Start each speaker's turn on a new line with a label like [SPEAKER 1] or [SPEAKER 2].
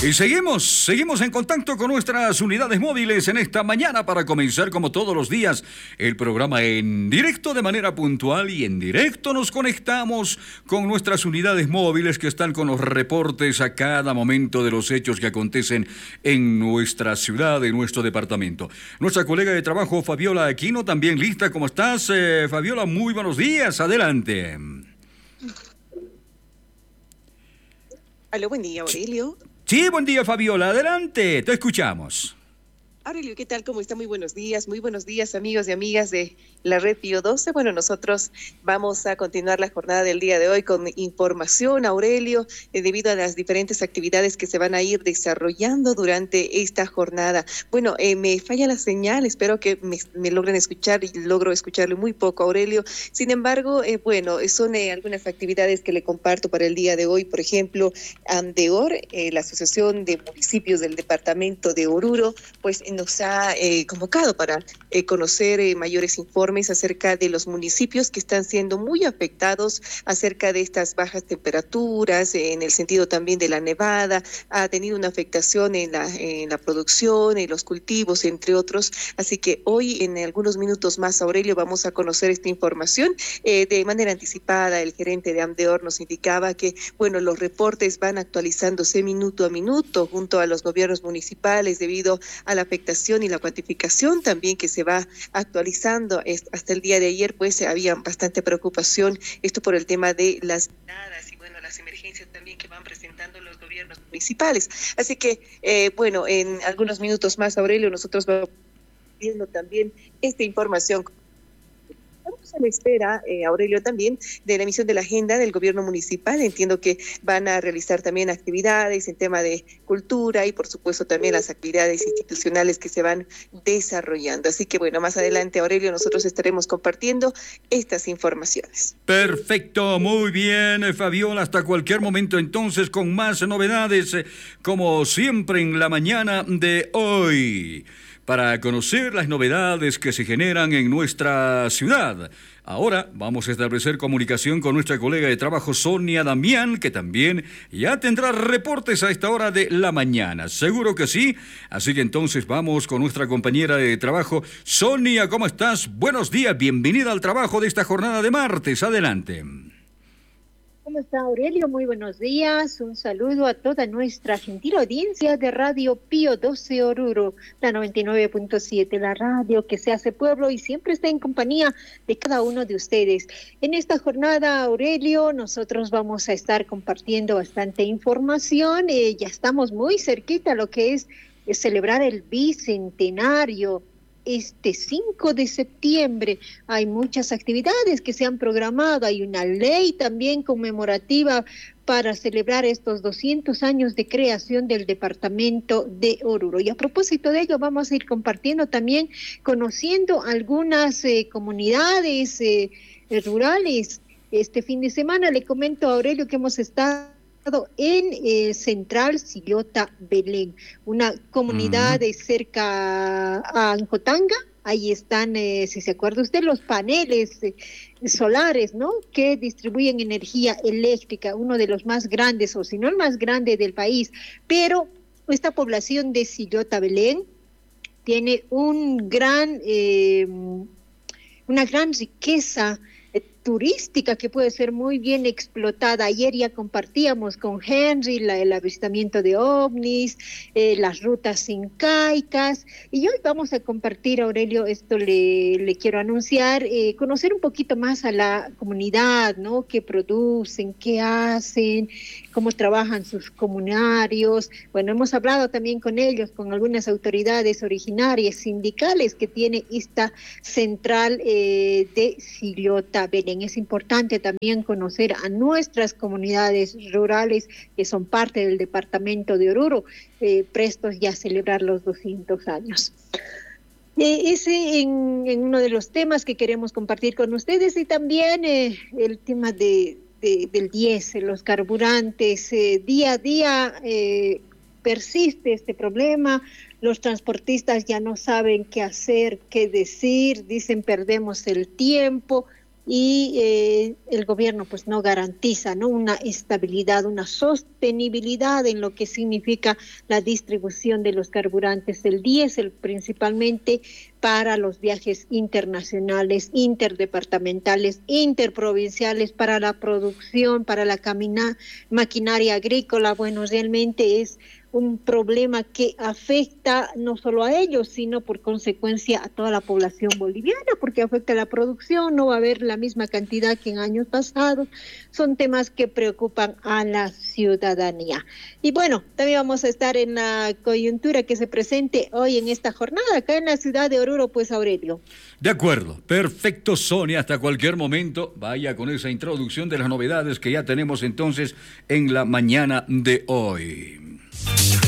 [SPEAKER 1] Y seguimos en contacto con nuestras unidades móviles en esta mañana para comenzar como todos los días el programa en directo de manera puntual y en directo nos conectamos con nuestras unidades móviles que están con los reportes a cada momento de los hechos que acontecen en nuestra ciudad, en nuestro departamento. Nuestra colega de trabajo Fabiola Aquino también lista. ¿Cómo estás, Fabiola? Muy buenos días, adelante.
[SPEAKER 2] Aló, buen día, Aurelio.
[SPEAKER 1] Sí, buen día, Fabiola. Adelante, te escuchamos.
[SPEAKER 2] Aurelio, ¿qué tal? ¿Cómo está? Muy buenos días, amigos y amigas de la Red Pío 12. Bueno, nosotros vamos a continuar la jornada del día de hoy con información, Aurelio, debido a las diferentes actividades que se van a ir desarrollando durante esta jornada. Bueno, me falla la señal, espero que me logren escuchar y logro escucharle muy poco, Aurelio. Sin embargo, bueno, son algunas actividades que le comparto para el día de hoy. Por ejemplo, AMDEOR, la Asociación de Municipios del Departamento de Oruro, pues nos ha convocado para conocer mayores informes acerca de los municipios que están siendo muy afectados acerca de estas bajas temperaturas, en el sentido también de la nevada. Ha tenido una afectación en la producción, en los cultivos, entre otros. Así que hoy, en algunos minutos más, Aurelio, vamos a conocer esta información. De manera anticipada, el gerente de AMDEOR nos indicaba que, bueno, los reportes van actualizándose minuto a minuto junto a los gobiernos municipales debido a la afectación y la cuantificación también que se va actualizando. Hasta el día de ayer pues había bastante preocupación, esto por el tema de las heladas y bueno, las emergencias también que van presentando los gobiernos municipales. Así que bueno, en algunos minutos más, Aurelio, nosotros vamos viendo también esta información. Estamos a la espera, Aurelio, también de la emisión de la agenda del gobierno municipal. Entiendo que van a realizar también actividades en tema de cultura y, por supuesto, también las actividades institucionales que se van desarrollando. Así que, bueno, más adelante, Aurelio, nosotros estaremos compartiendo estas informaciones.
[SPEAKER 1] Perfecto, muy bien, Fabiola. Hasta cualquier momento, entonces, con más novedades, como siempre en la mañana de hoy, para conocer las novedades que se generan en nuestra ciudad. Ahora vamos a establecer comunicación con nuestra colega de trabajo Sonia Damián, que también ya tendrá reportes a esta hora de la mañana. Seguro que sí. Así que entonces vamos con nuestra compañera de trabajo. Sonia, ¿cómo estás? Buenos días, bienvenida al trabajo de esta jornada de martes. Adelante.
[SPEAKER 3] ¿Cómo está, Aurelio? Muy buenos días. Un saludo a toda nuestra gentil audiencia de Radio Pío 12 Oruro, la 99.7, la radio que se hace pueblo y siempre está en compañía de cada uno de ustedes. En esta jornada, Aurelio, nosotros vamos a estar compartiendo bastante información. Ya estamos muy cerquita a lo que es celebrar el bicentenario. Este 5 de septiembre hay muchas actividades que se han programado, hay una ley también conmemorativa para celebrar estos 200 años de creación del departamento de Oruro. Y a propósito de ello, vamos a ir compartiendo también, conociendo algunas comunidades rurales. Este fin de semana le comento a Aurelio que hemos estado en Central Sillota Belén, una comunidad de cerca a Ancotanga. Ahí están, si se acuerda usted, los paneles solares, ¿no?, que distribuyen energía eléctrica, uno de los más grandes, o si no el más grande del país. Pero esta población de Sillota Belén tiene una gran riqueza turística que puede ser muy bien explotada. Ayer ya compartíamos con Henry el avistamiento de ovnis, las rutas incaicas, y hoy vamos a compartir, Aurelio, esto le quiero anunciar, conocer un poquito más a la comunidad, ¿no?, qué producen, qué hacen, cómo trabajan sus comunarios. Bueno, hemos hablado también con ellos, con algunas autoridades originarias, sindicales que tiene esta central de Sillota Belén. Es importante también conocer a nuestras comunidades rurales que son parte del departamento de Oruro, prestos ya a celebrar los 200 años. Ese en uno de los temas que queremos compartir con ustedes, y también el tema del diésel, los carburantes. Día a día persiste este problema. Los transportistas ya no saben qué hacer, qué decir, dicen perdemos el tiempo. y el gobierno pues no garantiza, ¿no?, una estabilidad, una sostenibilidad en lo que significa la distribución de los carburantes del diésel, principalmente para los viajes internacionales, interdepartamentales, interprovinciales, para la producción, para la maquinaria agrícola. Bueno, realmente es un problema que afecta no solo a ellos, sino por consecuencia a toda la población boliviana, porque afecta a la producción, no va a haber la misma cantidad que en años pasados. Son temas que preocupan a la ciudadanía. Y bueno, también vamos a estar en la coyuntura que se presente hoy en esta jornada, acá en la ciudad de Oruro, pues, Aurelio.
[SPEAKER 1] De acuerdo, perfecto, Sonia, hasta cualquier momento. Vaya con esa introducción de las novedades que ya tenemos entonces en la mañana de hoy.